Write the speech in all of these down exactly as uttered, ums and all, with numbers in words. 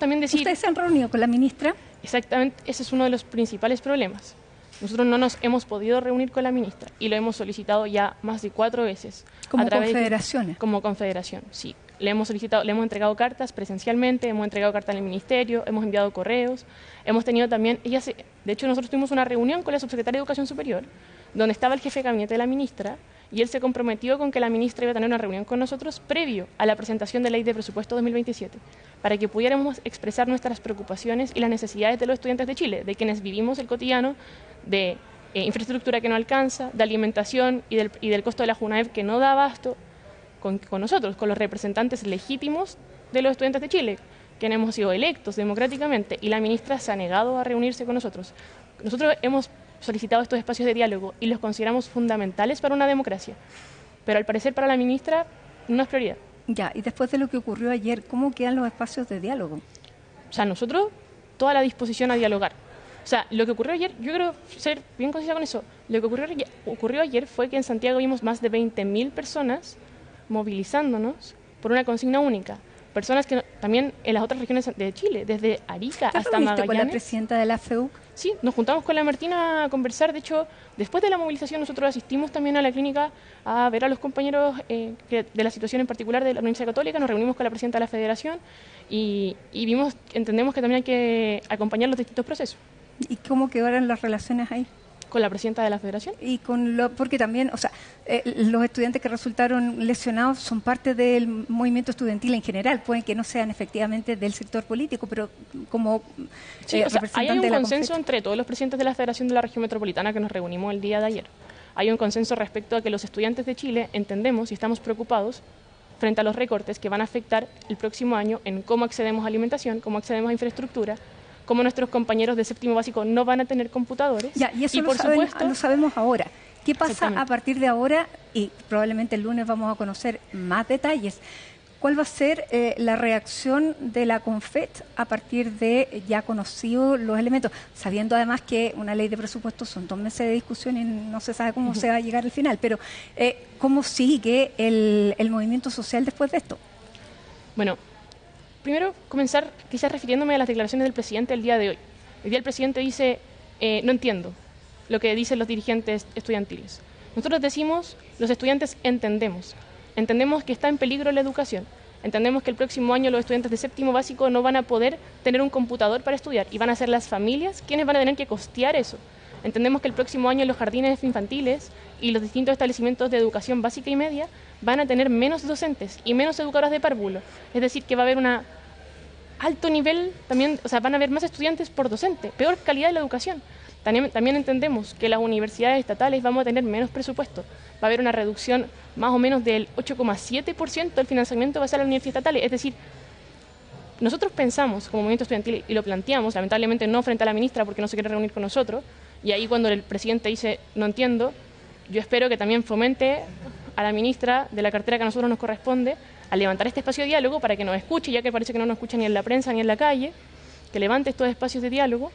también decir... ¿Ustedes se han reunido con la ministra? Exactamente, ese es uno de los principales problemas. Nosotros no nos hemos podido reunir con la ministra y lo hemos solicitado ya más de cuatro veces. ¿Como a través confederaciones? De, como confederación, sí. Le hemos solicitado, le hemos entregado cartas presencialmente, hemos entregado cartas al ministerio, hemos enviado correos, hemos tenido también, ella se, de hecho nosotros tuvimos una reunión con la subsecretaria de Educación Superior, donde estaba el jefe de gabinete de la ministra, y él se comprometió con que la ministra iba a tener una reunión con nosotros previo a la presentación de la ley de presupuesto dos mil veintisiete, para que pudiéramos expresar nuestras preocupaciones y las necesidades de los estudiantes de Chile, de quienes vivimos el cotidiano, de eh, infraestructura que no alcanza, de alimentación y del, y del costo de la JUNAEV que no da abasto, con, con nosotros, con los representantes legítimos de los estudiantes de Chile, que hemos sido electos democráticamente, y la ministra se ha negado a reunirse con nosotros. Nosotros hemos solicitado estos espacios de diálogo y los consideramos fundamentales para una democracia, pero al parecer para la ministra no es prioridad. Ya, y después de lo que ocurrió ayer, ¿cómo quedan los espacios de diálogo? O sea, nosotros, toda la disposición a dialogar. O sea, lo que ocurrió ayer, yo quiero ser bien concisa con eso, lo que ocurrió, ocurrió ayer fue que en Santiago vimos más de veinte mil personas movilizándonos por una consigna única. Personas que no, también en las otras regiones de Chile, desde Arica hasta Magallanes. ¿Te con la presidenta de la F E U? Sí, nos juntamos con la Martina a conversar. De hecho, después de la movilización nosotros asistimos también a la clínica a ver a los compañeros eh, que, de la situación en particular de la Universidad Católica. Nos reunimos con la presidenta de la Federación y, y vimos, entendemos que también hay que acompañar los distintos procesos. ¿Y cómo quedaron las relaciones ahí? Con la presidenta de la Federación. Y con lo, porque también, o sea, eh, los estudiantes que resultaron lesionados son parte del movimiento estudiantil en general, pueden que no sean efectivamente del sector político, pero como sí, eh, o sea, hay un de la consenso Confet. entre todos los presidentes de la Federación de la Región Metropolitana que nos reunimos el día de ayer. Hay un consenso respecto a que los estudiantes de Chile entendemos y estamos preocupados frente a los recortes que van a afectar el próximo año en cómo accedemos a alimentación, cómo accedemos a infraestructura, cómo nuestros compañeros de séptimo básico no van a tener computadores. Ya, y eso y lo, por saben, supuesto, lo sabemos ahora. ¿Qué pasa a partir de ahora? Y probablemente el lunes vamos a conocer más detalles. ¿Cuál va a ser eh, la reacción de la Confet a partir de ya conocidos los elementos? Sabiendo además que una ley de presupuesto son dos meses de discusión y no se sabe cómo uh-huh. se va a llegar al final. Pero, eh, ¿cómo sigue el, el movimiento social después de esto? Bueno, primero, comenzar quizás refiriéndome a las declaraciones del presidente el día de hoy. El día el presidente dice, eh, no entiendo lo que dicen los dirigentes estudiantiles. Nosotros decimos, los estudiantes entendemos. Entendemos que está en peligro la educación. Entendemos que el próximo año los estudiantes de séptimo básico no van a poder tener un computador para estudiar y van a ser las familias quienes van a tener que costear eso. Entendemos que el próximo año los jardines infantiles y los distintos establecimientos de educación básica y media van a tener menos docentes y menos educadoras de párvulo. Es decir, que va a haber un alto nivel, también, o sea, van a haber más estudiantes por docente, peor calidad de la educación. También, también entendemos que las universidades estatales vamos a tener menos presupuesto. Va a haber una reducción más o menos del ocho coma siete por ciento del financiamiento va a ser a las universidades estatales. Es decir, nosotros pensamos como movimiento estudiantil y lo planteamos, lamentablemente no frente a la ministra porque no se quiere reunir con nosotros, y ahí cuando el presidente dice no entiendo, yo espero que también fomente a la ministra de la cartera que a nosotros nos corresponde a levantar este espacio de diálogo para que nos escuche, ya que parece que no nos escucha ni en la prensa ni en la calle, que levante estos espacios de diálogo,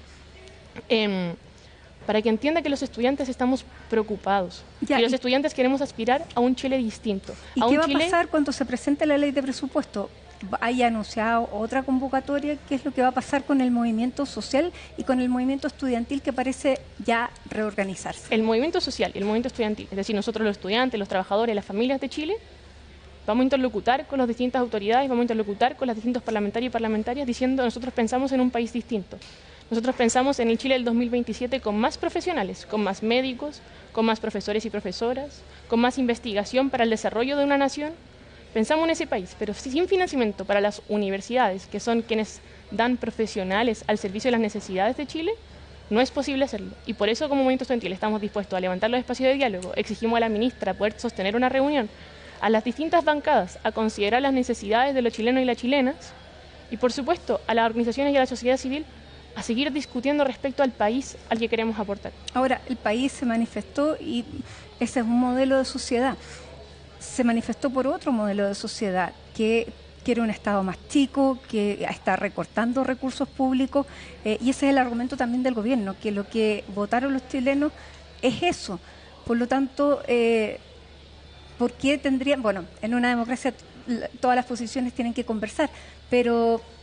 eh, para que entienda que los estudiantes estamos preocupados, ya, y los y estudiantes queremos aspirar a un Chile distinto. ¿Y a qué un va Chile... a pasar cuando se presente la ley de presupuesto? ¿Haya anunciado otra convocatoria? ¿Qué es lo que va a pasar con el movimiento social y con el movimiento estudiantil que parece ya reorganizarse? El movimiento social y el movimiento estudiantil, es decir, nosotros los estudiantes, los trabajadores, las familias de Chile, vamos a interlocutar con las distintas autoridades, vamos a interlocutar con los distintos parlamentarios y parlamentarias diciendo nosotros pensamos en un país distinto. Nosotros pensamos en el Chile del dos mil veintisiete con más profesionales, con más médicos, con más profesores y profesoras, con más investigación para el desarrollo de una nación. Pensamos en ese país, pero sin financiamiento para las universidades, que son quienes dan profesionales al servicio de las necesidades de Chile, no es posible hacerlo. Y por eso como movimiento estudiantil estamos dispuestos a levantar los espacios de diálogo, exigimos a la ministra poder sostener una reunión, a las distintas bancadas a considerar las necesidades de los chilenos y las chilenas, y por supuesto a las organizaciones y a la sociedad civil a seguir discutiendo respecto al país al que queremos aportar. Ahora, el país se manifestó y ese es un modelo de sociedad. Se manifestó por otro modelo de sociedad que quiere un Estado más chico, que está recortando recursos públicos, eh, y ese es el argumento también del gobierno, que lo que votaron los chilenos es eso. Por lo tanto, eh, ¿por qué tendrían? Bueno, en una democracia todas las posiciones tienen que conversar, pero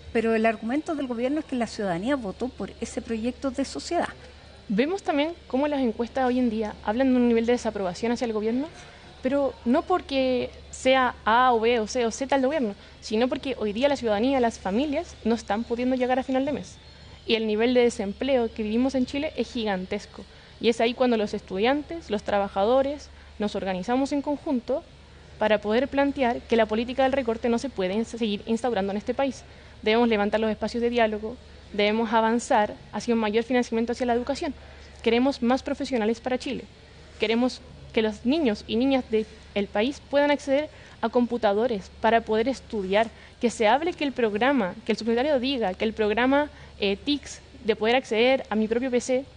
pero el argumento del gobierno es que la ciudadanía votó por ese proyecto de sociedad. Vemos también cómo las encuestas hoy en día hablan de un nivel de desaprobación hacia el gobierno, pero no porque sea A o B o C o Z el gobierno, sino porque hoy día la ciudadanía, las familias, no están pudiendo llegar a final de mes. Y el nivel de desempleo que vivimos en Chile es gigantesco. Y es ahí cuando los estudiantes, los trabajadores, nos organizamos en conjunto para poder plantear que la política del recorte no se puede seguir instaurando en este país. Debemos levantar los espacios de diálogo, debemos avanzar hacia un mayor financiamiento hacia la educación. Queremos más profesionales para Chile. Queremos que los niños y niñas del país puedan acceder a computadores para poder estudiar, que se hable que el programa, que el subsecretario diga que el programa eh, T I C S de poder acceder a mi propio P C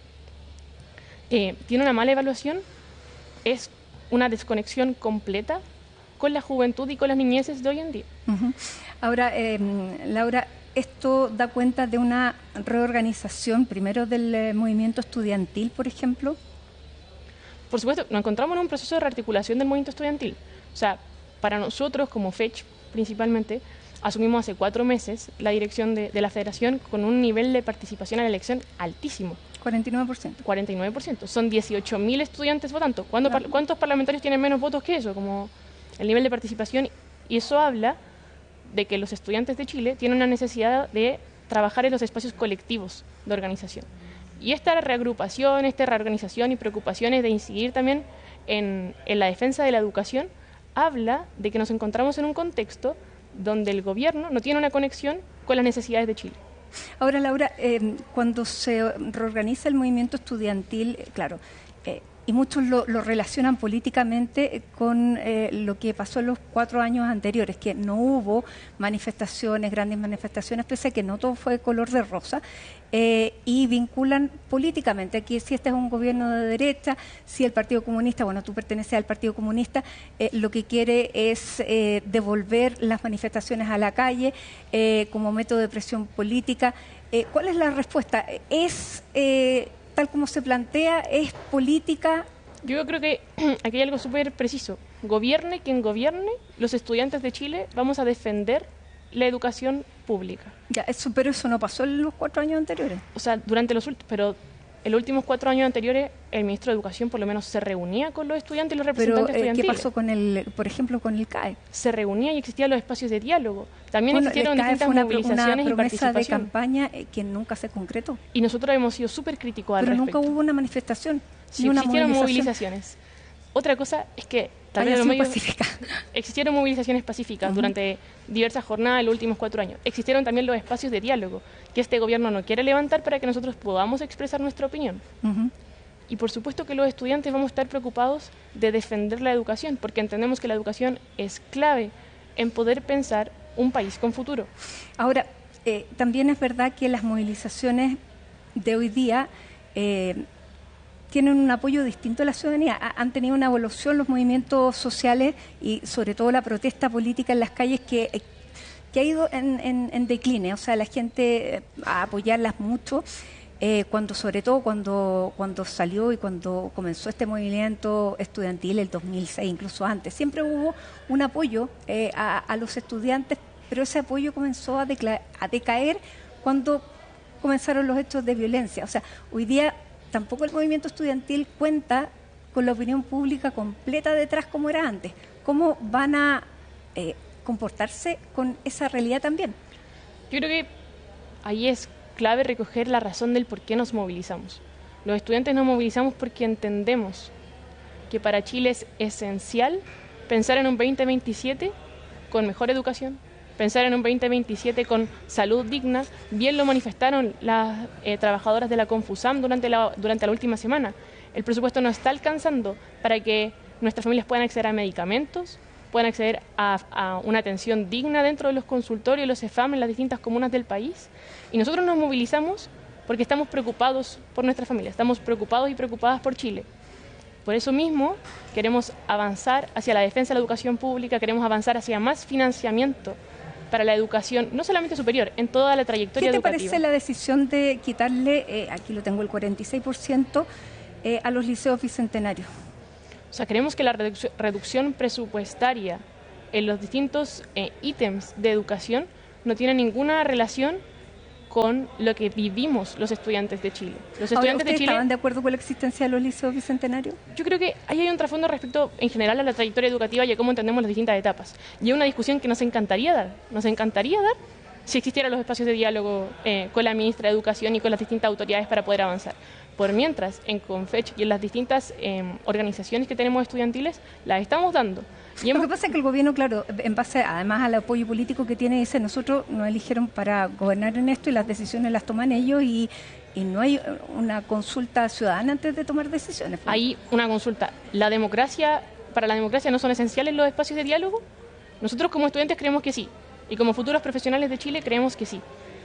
eh, tiene una mala evaluación, es una desconexión completa con la juventud y con las niñeces de hoy en día. Uh-huh. Ahora, eh, Laura, esto da cuenta de una reorganización, primero del eh, movimiento estudiantil, por ejemplo. Por supuesto, nos encontramos en un proceso de rearticulación del movimiento estudiantil. O sea, para nosotros, como FECH principalmente, asumimos hace cuatro meses la dirección de, de la federación con un nivel de participación en la elección altísimo. cuarenta y nueve por ciento. cuarenta y nueve por ciento. Son dieciocho mil estudiantes votando. ¿Cuántos, claro. par, ¿Cuántos parlamentarios tienen menos votos que eso? Como el nivel de participación. Y eso habla de que los estudiantes de Chile tienen una necesidad de trabajar en los espacios colectivos de organización. Y esta reagrupación, esta reorganización y preocupaciones de incidir también en, en la defensa de la educación, habla de que nos encontramos en un contexto donde el gobierno no tiene una conexión con las necesidades de Chile. Ahora, Laura, eh, cuando se reorganiza el movimiento estudiantil, eh, claro, eh, y muchos lo, lo relacionan políticamente con eh, lo que pasó en los cuatro años anteriores, que no hubo manifestaciones, grandes manifestaciones, pese a que no todo fue color de rosa, eh, y vinculan políticamente. Aquí, si este es un gobierno de derecha, si el Partido Comunista, bueno, tú perteneces al Partido Comunista, eh, lo que quiere es eh, devolver las manifestaciones a la calle eh, como método de presión política. Eh, ¿Cuál es la respuesta? ¿Es... Eh, tal como se plantea, es política? Yo creo que aquí hay algo súper preciso. Gobierne quien gobierne, los estudiantes de Chile vamos a defender la educación pública. Ya, eso, pero eso no pasó en los cuatro años anteriores. O sea, durante los últimos, pero en los últimos cuatro años anteriores, el ministro de Educación por lo menos se reunía con los estudiantes y los representantes pero, eh, estudiantiles. ¿qué pasó con el, por ejemplo, con el C A E? Se reunía y existían los espacios de diálogo. También bueno, existieron el C A E distintas fue una, movilizaciones una promesa y participación de campaña eh, que nunca se concretó. Y nosotros hemos sido súper críticos al Pero respecto. nunca hubo una manifestación. Sí, ni una existieron movilización. movilizaciones. Otra cosa es que también los medios, pacífica. Existieron movilizaciones pacíficas uh-huh. durante diversas jornadas en los últimos cuatro años. Existieron también los espacios de diálogo que este gobierno no quiere levantar para que nosotros podamos expresar nuestra opinión. Uh-huh. Y por supuesto que los estudiantes vamos a estar preocupados de defender la educación, porque entendemos que la educación es clave en poder pensar un país con futuro. Ahora, eh, también es verdad que las movilizaciones de hoy día eh, tienen un apoyo distinto a la ciudadanía. Han tenido una evolución los movimientos sociales y sobre todo la protesta política en las calles que, que ha ido en, en, en decline. O sea, la gente eh, a apoyarlas mucho. Eh, cuando sobre todo cuando cuando salió y cuando comenzó este movimiento estudiantil el dos mil seis, incluso antes, siempre hubo un apoyo eh, a, a los estudiantes, pero ese apoyo comenzó a, decla- a decaer cuando comenzaron los hechos de violencia. O sea, hoy día tampoco el movimiento estudiantil cuenta con la opinión pública completa detrás como era antes. ¿Cómo van a eh, comportarse con esa realidad también? Yo creo que ahí es clave recoger la razón del por qué nos movilizamos. Los estudiantes nos movilizamos porque entendemos que para Chile es esencial pensar en un veinte veintisiete con mejor educación, pensar en un veinte veintisiete con salud digna. Bien lo manifestaron las eh, trabajadoras de la Confusam durante la, durante la última semana. El presupuesto no está alcanzando para que nuestras familias puedan acceder a medicamentos, puedan acceder a, a una atención digna dentro de los consultorios, los CEFAM en las distintas comunas del país. Y nosotros nos movilizamos porque estamos preocupados por nuestra familia, estamos preocupados y preocupadas por Chile. Por eso mismo queremos avanzar hacia la defensa de la educación pública, queremos avanzar hacia más financiamiento para la educación, no solamente superior, en toda la trayectoria educativa. ¿Qué te parece la decisión de quitarle, eh, aquí lo tengo, el cuarenta y seis por ciento eh, a los liceos bicentenarios? O sea, creemos que la reduc- reducción presupuestaria en los distintos eh, ítems de educación no tiene ninguna relación con lo que vivimos los estudiantes de Chile. Los Ahora, estudiantes ¿ustedes de Chile, estaban de acuerdo con la existencia de los liceos bicentenarios? Yo creo que ahí hay un trasfondo respecto, en general, a la trayectoria educativa y a cómo entendemos las distintas etapas. Y es una discusión que nos encantaría dar. Nos encantaría dar si existieran los espacios de diálogo eh, con la ministra de Educación y con las distintas autoridades para poder avanzar. Por mientras, en Confech y en las distintas eh, organizaciones que tenemos estudiantiles, las estamos dando. Y hemos... Lo que pasa es que el gobierno, claro, en base además al apoyo político que tiene, dice, nosotros nos eligieron para gobernar en esto y las decisiones las toman ellos y, y no hay una consulta ciudadana antes de tomar decisiones. Hay una consulta. La democracia, para la democracia no son esenciales los espacios de diálogo. Nosotros como estudiantes creemos que sí. Y como futuros profesionales de Chile creemos que sí.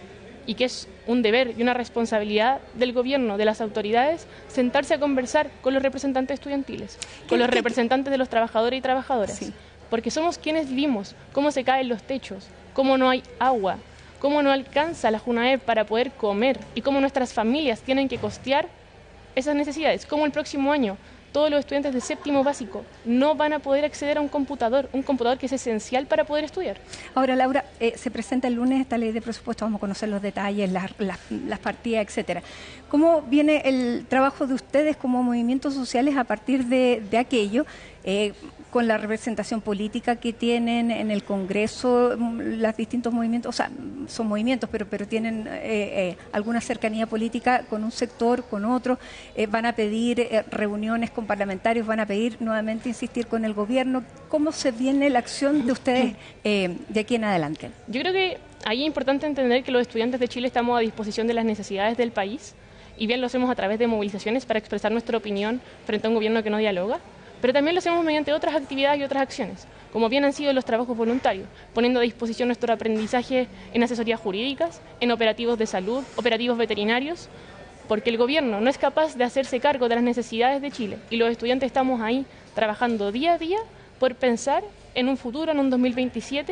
Y que es un deber y una responsabilidad del gobierno, de las autoridades, sentarse a conversar con los representantes estudiantiles, con los representantes de los trabajadores y trabajadoras. Sí. Porque somos quienes vivimos cómo se caen los techos, cómo no hay agua, cómo no alcanza la JUNAEP para poder comer y cómo nuestras familias tienen que costear esas necesidades. Cómo el próximo año todos los estudiantes de séptimo básico no van a poder acceder a un computador, un computador que es esencial para poder estudiar. Ahora, Laura, eh, se presenta el lunes esta ley de presupuesto, vamos a conocer los detalles, las, las, las partidas, etcétera. ¿Cómo viene el trabajo de ustedes como movimientos sociales a partir de, de aquello? Eh, con la representación política que tienen en el Congreso, los distintos movimientos, o sea, son movimientos, pero, pero tienen eh, eh, alguna cercanía política con un sector, con otro, eh, van a pedir eh, reuniones con parlamentarios, van a pedir nuevamente insistir con el gobierno. ¿Cómo se viene la acción de ustedes eh, de aquí en adelante? Yo creo que ahí es importante entender que los estudiantes de Chile estamos a disposición de las necesidades del país, y bien lo hacemos a través de movilizaciones para expresar nuestra opinión frente a un gobierno que no dialoga, pero también lo hacemos mediante otras actividades y otras acciones, como bien han sido los trabajos voluntarios, poniendo a disposición nuestro aprendizaje en asesorías jurídicas, en operativos de salud, operativos veterinarios, porque el gobierno no es capaz de hacerse cargo de las necesidades de Chile y los estudiantes estamos ahí trabajando día a día por pensar en un futuro, en un dos mil veintisiete,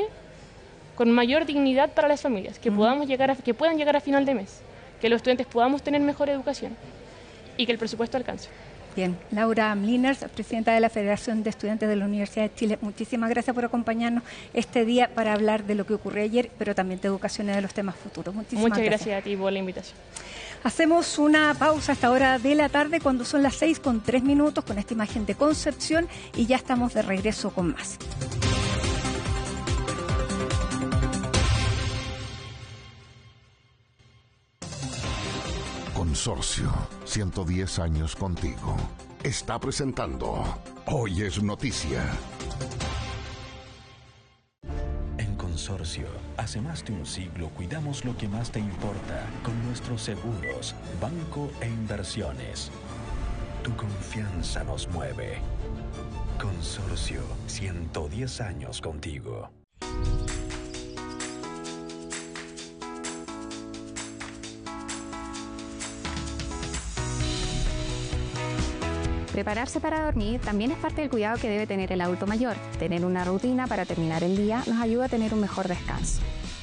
con mayor dignidad para las familias, que, podamos llegar a, que puedan llegar a final de mes, que los estudiantes podamos tener mejor educación y que el presupuesto alcance. Bien, Laura Mliners, presidenta de la Federación de Estudiantes de la Universidad de Chile, muchísimas gracias por acompañarnos este día para hablar de lo que ocurrió ayer, pero también de educación y de los temas futuros. Muchísimas Muchas gracias. gracias a ti por la invitación. Hacemos una pausa a esta hora de la tarde cuando son las seis con tres minutos con esta imagen de Concepción y ya estamos de regreso con más. Consorcio, ciento diez años contigo. Está presentando Hoy es Noticia. En Consorcio, hace más de un siglo cuidamos lo que más te importa con nuestros seguros, banco e inversiones. Tu confianza nos mueve. Consorcio, ciento diez años contigo. Prepararse para dormir también es parte del cuidado que debe tener el adulto mayor. Tener una rutina para terminar el día nos ayuda a tener un mejor descanso.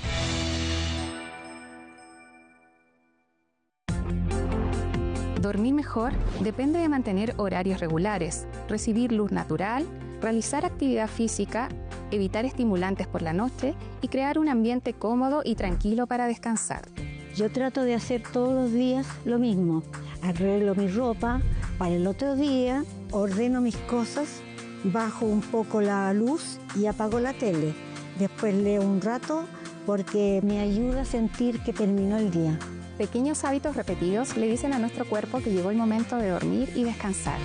Dormir mejor depende de mantener horarios regulares, recibir luz natural, realizar actividad física, evitar estimulantes por la noche y crear un ambiente cómodo y tranquilo para descansar. Yo trato de hacer todos los días lo mismo. Arreglo mi ropa para el otro día, ordeno mis cosas, bajo un poco la luz y apago la tele. Después leo un rato porque me ayuda a sentir que terminó el día. Pequeños hábitos repetidos le dicen a nuestro cuerpo que llegó el momento de dormir y descansar.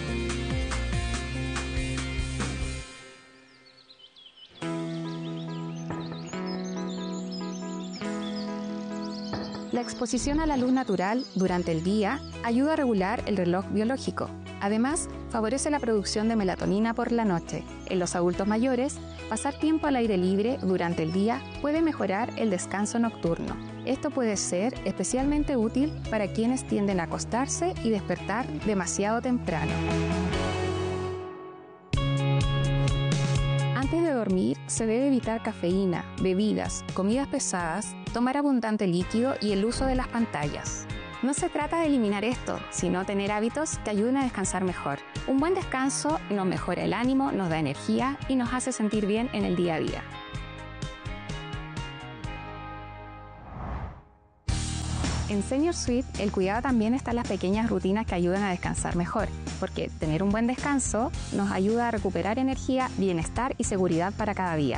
La exposición a la luz natural durante el día ayuda a regular el reloj biológico. Además, favorece la producción de melatonina por la noche. En los adultos mayores, pasar tiempo al aire libre durante el día puede mejorar el descanso nocturno. Esto puede ser especialmente útil para quienes tienden a acostarse y despertar demasiado temprano. Antes de dormir, se debe evitar cafeína, bebidas, comidas pesadas, tomar abundante líquido y el uso de las pantallas. No se trata de eliminar esto, sino tener hábitos que ayuden a descansar mejor. Un buen descanso nos mejora el ánimo, nos da energía y nos hace sentir bien en el día a día. En Senior Suite, el cuidado también está en las pequeñas rutinas que ayudan a descansar mejor, porque tener un buen descanso nos ayuda a recuperar energía, bienestar y seguridad para cada día.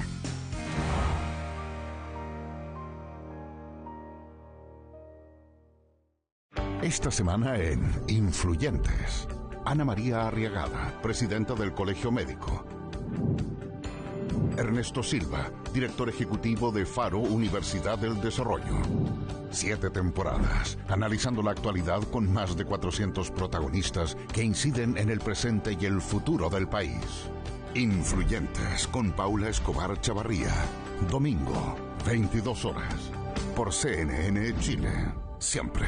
Esta semana en Influyentes, Ana María Arriagada, presidenta del Colegio Médico. Ernesto Silva, director ejecutivo de Faro Universidad del Desarrollo. Siete temporadas, analizando la actualidad con más de cuatrocientos protagonistas que inciden en el presente y el futuro del país. Influyentes con Paula Escobar Chavarría. Domingo, veintidós horas. Por C N N Chile. Siempre.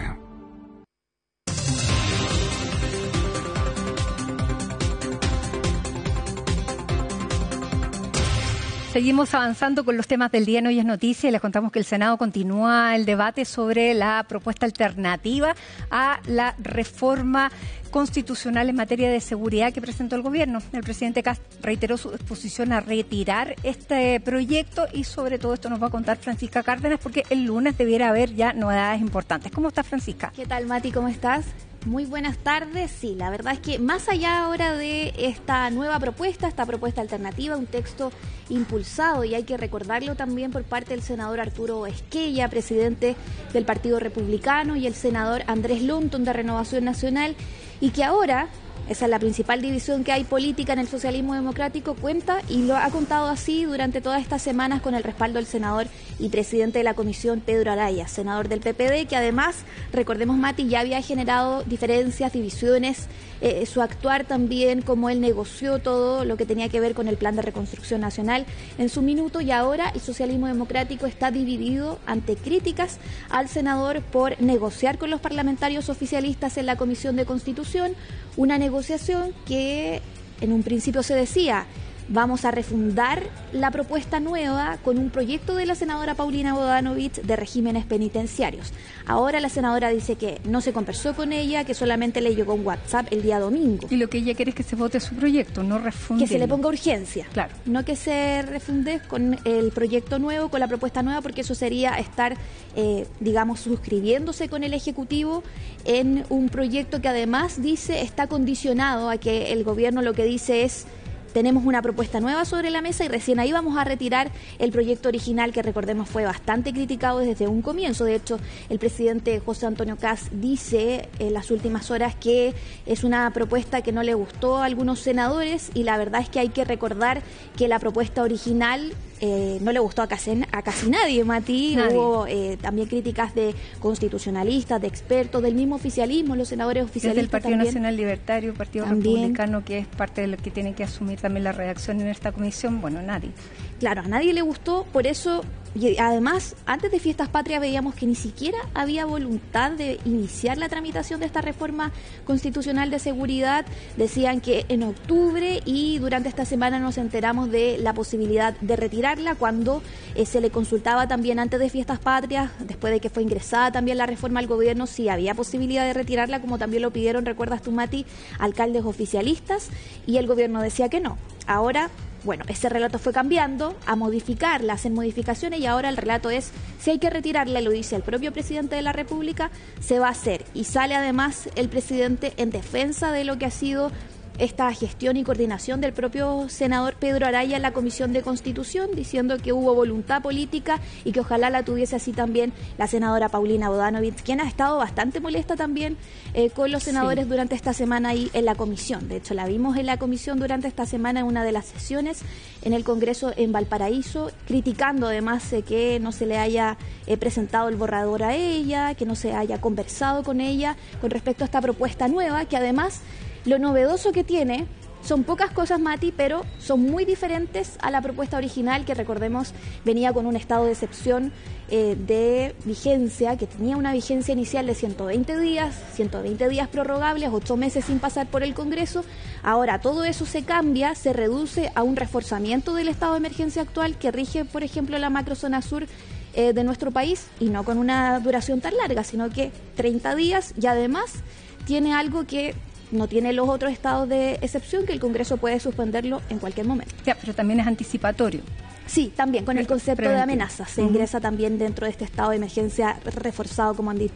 Seguimos avanzando con los temas del día en Hoy es Noticia y les contamos que el Senado continúa el debate sobre la propuesta alternativa a la reforma constitucional en materia de seguridad que presentó el gobierno. El presidente Kast reiteró su disposición a retirar este proyecto y sobre todo esto nos va a contar Francisca Cárdenas porque el lunes debiera haber ya novedades importantes. ¿Cómo estás, Francisca? ¿Qué tal, Mati? ¿Cómo estás? Muy buenas tardes. Sí, la verdad es que más allá ahora de esta nueva propuesta, esta propuesta alternativa, un texto impulsado, y hay que recordarlo también por parte del senador Arturo Esquella, presidente del Partido Republicano, y el senador Andrés Lonton de Renovación Nacional, y que ahora, esa es la principal división que hay política en el socialismo democrático, cuenta y lo ha contado así durante todas estas semanas con el respaldo del senador y presidente de la comisión, Pedro Araya, senador del P P D, que además, recordemos, Mati, ya había generado diferencias, divisiones, eh, su actuar también, como él negoció todo lo que tenía que ver con el plan de reconstrucción nacional en su minuto, y ahora el socialismo democrático está dividido ante críticas al senador por negociar con los parlamentarios oficialistas en la Comisión de Constitución, una negociación que en un principio se decía: vamos a refundar la propuesta nueva con un proyecto de la senadora Paulina Bodanovich de regímenes penitenciarios. Ahora la senadora dice que no se conversó con ella, que solamente le llegó un WhatsApp el día domingo. Y lo que ella quiere es que se vote su proyecto, no refunde. Que se le ponga urgencia. Claro. No que se refunde con el proyecto nuevo, con la propuesta nueva, porque eso sería estar, eh, digamos, suscribiéndose con el Ejecutivo en un proyecto que además dice está condicionado a que el gobierno lo que dice es: tenemos una propuesta nueva sobre la mesa y recién ahí vamos a retirar el proyecto original, que recordemos fue bastante criticado desde un comienzo. De hecho, el presidente José Antonio Kast dice en las últimas horas que es una propuesta que no le gustó a algunos senadores, y la verdad es que hay que recordar que la propuesta original Eh, no le gustó a casi, a casi nadie, Mati. Nadie. Hubo eh, también críticas de constitucionalistas, de expertos, del mismo oficialismo, los senadores oficialistas. Desde el Partido también. Nacional Libertario, Partido también. Republicano, que es parte de lo que tiene que asumir también la redacción en esta comisión. Bueno, nadie. Claro, a nadie le gustó, por eso, y además, antes de Fiestas Patrias veíamos que ni siquiera había voluntad de iniciar la tramitación de esta reforma constitucional de seguridad. Decían que en octubre, y durante esta semana nos enteramos de la posibilidad de retirarla cuando eh, se le consultaba también antes de Fiestas Patrias, después de que fue ingresada también la reforma al gobierno, si había posibilidad de retirarla, como también lo pidieron, recuerdas tú, Mati, alcaldes oficialistas, y el gobierno decía que no. Ahora, bueno, ese relato fue cambiando a modificarla, hacen modificaciones, y ahora el relato es: si hay que retirarla, lo dice el propio presidente de la República, se va a hacer. Y sale además el presidente en defensa de lo que ha sido esta gestión y coordinación del propio senador Pedro Araya en la Comisión de Constitución, diciendo que hubo voluntad política y que ojalá la tuviese así también la senadora Paulina Bodanovich, quien ha estado bastante molesta también eh, con los senadores sí. durante esta semana ahí en la comisión. De hecho, la vimos en la comisión durante esta semana en una de las sesiones en el Congreso en Valparaíso, criticando además eh, que no se le haya eh, presentado el borrador a ella, que no se haya conversado con ella con respecto a esta propuesta nueva, que además lo novedoso que tiene son pocas cosas, Mati, pero son muy diferentes a la propuesta original, que recordemos venía con un estado de excepción eh, de vigencia, que tenía una vigencia inicial de ciento veinte días, ciento veinte días prorrogables, ocho meses sin pasar por el Congreso. Ahora todo eso se cambia, se reduce a un reforzamiento del estado de emergencia actual que rige, por ejemplo, la macrozona sur eh, de nuestro país, y no con una duración tan larga, sino que treinta días, y además tiene algo que no tiene los otros estados de excepción, que el Congreso puede suspenderlo en cualquier momento. Ya, pero también es anticipatorio. Sí, también con el concepto Preventivo. de amenaza se uh-huh. ingresa también dentro de este estado de emergencia reforzado, como han dicho